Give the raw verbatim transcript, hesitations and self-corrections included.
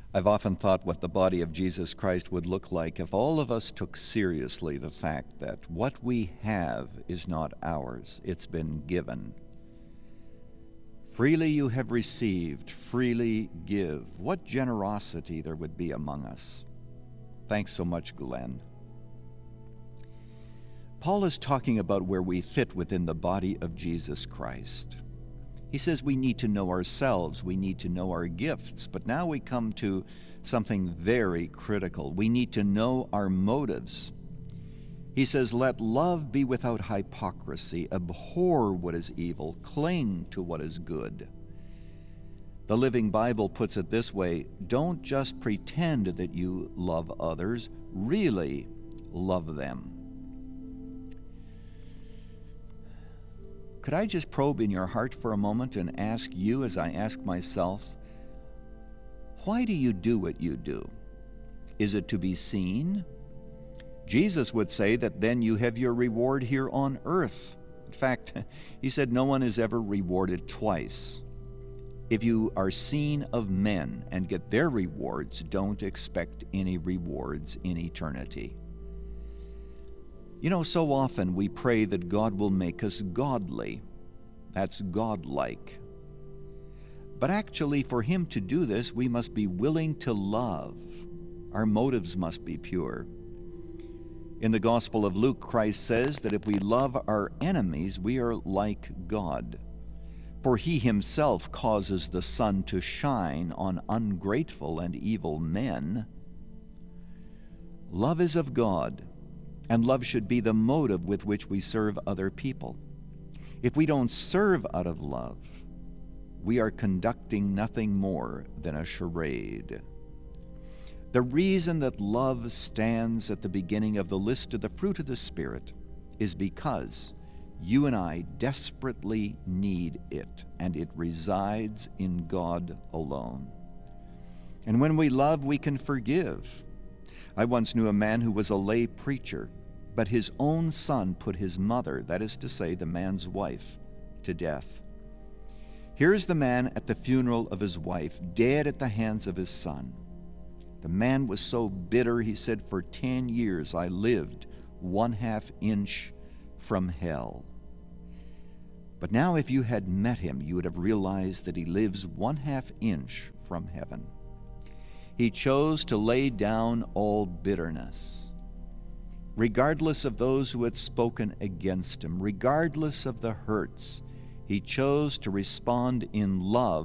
I've often thought what the body of Jesus Christ would look like if all of us took seriously the fact that what we have is not ours, it's been given. Freely you have received, freely give. What generosity there would be among us. Thanks so much, Glenn. Paul is talking about where we fit within the body of Jesus Christ. He says we need to know ourselves, we need to know our gifts, but now we come to something very critical. We need to know our motives. He says, let love be without hypocrisy, abhor what is evil, cling to what is good. The Living Bible puts it this way, don't just pretend that you love others, really love them. Could I just probe in your heart for a moment and ask you, as I ask myself, why do you do what you do? Is it to be seen? Jesus would say that then you have your reward here on earth. In fact, he said no one is ever rewarded twice. If you are seen of men and get their rewards, don't expect any rewards in eternity. You know, so often we pray that God will make us godly. That's godlike. But actually, for Him to do this, we must be willing to love. Our motives must be pure. In the Gospel of Luke, Christ says that if we love our enemies, we are like God. For He Himself causes the sun to shine on ungrateful and evil men. Love is of God. And love should be the motive with which we serve other people. If we don't serve out of love, we are conducting nothing more than a charade. The reason that love stands at the beginning of the list of the fruit of the Spirit is because you and I desperately need it, and it resides in God alone. And when we love, we can forgive. I once knew a man who was a lay preacher, but his own son put his mother, that is to say, the man's wife, to death. Here's the man at the funeral of his wife, dead at the hands of his son. The man was so bitter, he said, for ten years I lived one half inch from hell. But now if you had met him, you would have realized that he lives one half inch from heaven. He chose to lay down all bitterness, regardless of those who had spoken against him, regardless of the hurts. He chose to respond in love